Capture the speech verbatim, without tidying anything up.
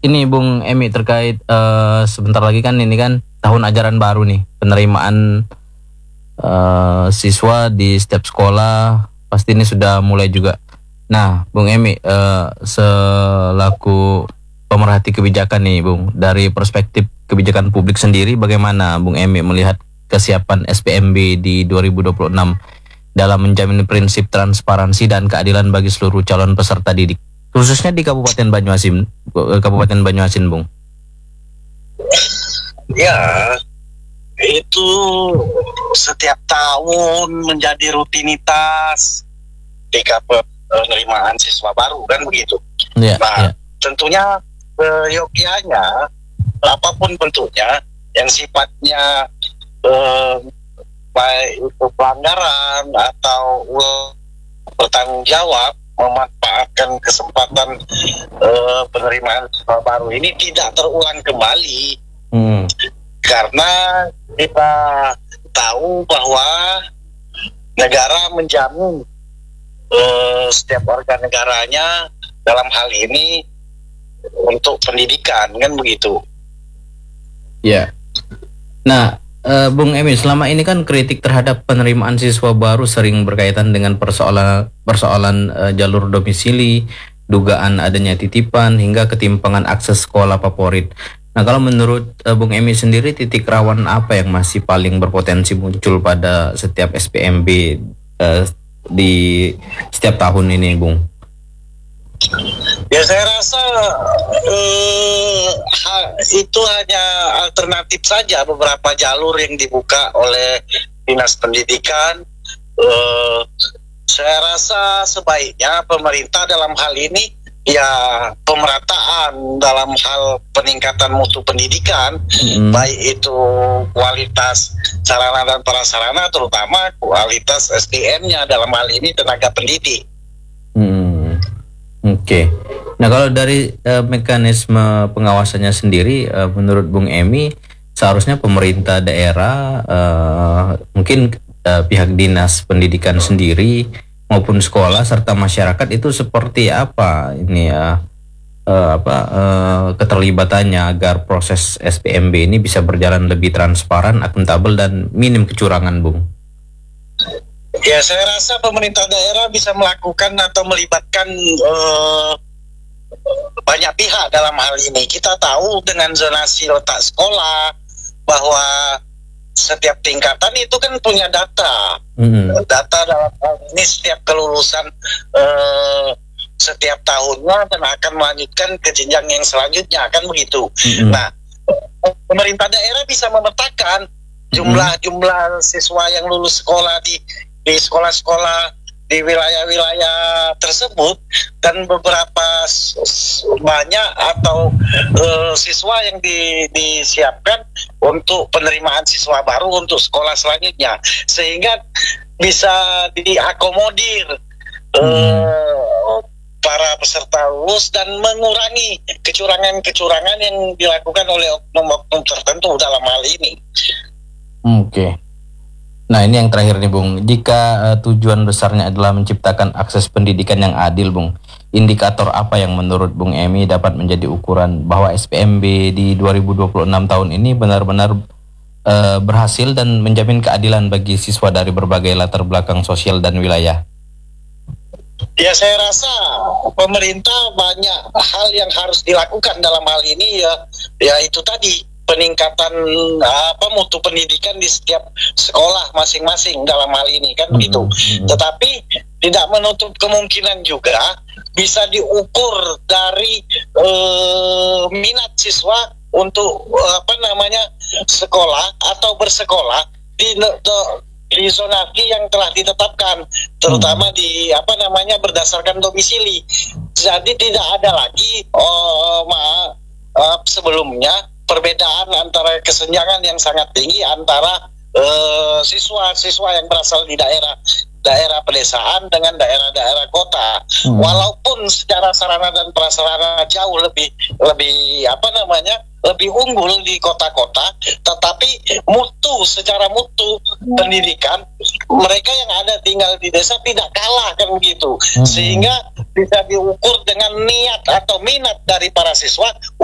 ini Bung Emi terkait eh, sebentar lagi kan ini kan tahun ajaran baru nih, penerimaan eh, siswa di setiap sekolah pasti ini sudah mulai juga. Nah, Bung Emi eh, selaku pemerhati kebijakan nih, Bung, dari perspektif kebijakan publik sendiri, bagaimana Bung Emi melihat kesiapan S P M B di dua ribu dua puluh enam dalam menjamin prinsip transparansi dan keadilan bagi seluruh calon peserta didik, khususnya di Kabupaten Banyuasin, Kabupaten Banyuasin, Bung? Ya, itu setiap tahun menjadi rutinitas ketika penerimaan siswa baru, kan begitu. Ya, nah, ya. tentunya seyogianya apapun bentuknya yang sifatnya eh, baik itu pelanggaran atau uh, bertanggung jawab memanfaatkan kesempatan uh, penerimaan siswa baru ini tidak terulang kembali. Hmm. Karena kita tahu bahwa negara menjamin uh, setiap warga negaranya dalam hal ini untuk pendidikan, kan begitu. Ya. Nah, uh, Bung Emi, selama ini kan kritik terhadap penerimaan siswa baru sering berkaitan dengan persoalan persoalan uh, jalur domisili, dugaan adanya titipan hingga ketimpangan akses sekolah favorit. Nah, kalau menurut uh, Bung Emi sendiri, titik rawan apa yang masih paling berpotensi muncul pada setiap S P M B uh, di setiap tahun ini, Bung? Ya, saya rasa eh, ha, itu hanya alternatif saja, beberapa jalur yang dibuka oleh Dinas Pendidikan. Eh, saya rasa sebaiknya pemerintah dalam hal ini ya pemerataan dalam hal peningkatan mutu pendidikan, mm-hmm. baik itu kualitas sarana dan prasarana, terutama kualitas S D M-nya, dalam hal ini tenaga pendidik. Hmm. Oke. Okay. Nah, kalau dari uh, mekanisme pengawasannya sendiri, uh, menurut Bung Emi, seharusnya pemerintah daerah, uh, mungkin uh, pihak dinas pendidikan sendiri maupun sekolah serta masyarakat itu seperti apa ini ya, uh, apa uh, keterlibatannya agar proses S P M B ini bisa berjalan lebih transparan, akuntabel dan minim kecurangan, Bung? Ya, saya rasa pemerintah daerah bisa melakukan atau melibatkan uh, banyak pihak dalam hal ini. Kita tahu dengan zonasi letak sekolah bahwa setiap tingkatan itu kan punya data. Mm-hmm. Data dalam hal ini setiap kelulusan uh, setiap tahunnya dan akan melanjutkan ke jenjang yang selanjutnya, kan begitu. Mm-hmm. Nah, pemerintah daerah bisa memetakan jumlah-jumlah siswa yang lulus sekolah di di sekolah-sekolah di wilayah-wilayah tersebut, dan beberapa banyak atau uh, siswa yang di, disiapkan untuk penerimaan siswa baru untuk sekolah selanjutnya, sehingga bisa diakomodir uh, para peserta lulus dan mengurangi kecurangan-kecurangan yang dilakukan oleh oknum-oknum tertentu dalam hal ini. Oke. Okay. Nah, ini yang terakhir nih, Bung. Jika uh, tujuan besarnya adalah menciptakan akses pendidikan yang adil, Bung, indikator apa yang menurut Bung Emi dapat menjadi ukuran bahwa S P M B di dua ribu dua puluh enam tahun ini benar-benar uh, berhasil dan menjamin keadilan bagi siswa dari berbagai latar belakang sosial dan wilayah? Ya, saya rasa pemerintah banyak hal yang harus dilakukan dalam hal ini, ya, ya itu tadi, peningkatan apa mutu pendidikan di setiap sekolah masing-masing dalam hal ini, kan begitu. Mm-hmm. Tetapi tidak menutup kemungkinan juga bisa diukur dari uh, minat siswa untuk uh, apa namanya sekolah atau bersekolah di di zonasi yang telah ditetapkan, terutama di apa namanya berdasarkan domisili. Jadi tidak ada lagi oh, maaf uh, sebelumnya perbedaan antara kesenjangan yang sangat tinggi antara uh, siswa-siswa yang berasal di daerah daerah pedesaan dengan daerah-daerah kota. Hmm. Walaupun secara sarana dan prasarana jauh lebih lebih apa namanya lebih unggul di kota-kota, tetapi mutu secara mutu pendidikan mereka yang ada tinggal di desa tidak kalah, kan begitu. Hmm. Sehingga bisa diukur dengan niat atau minat dari para siswa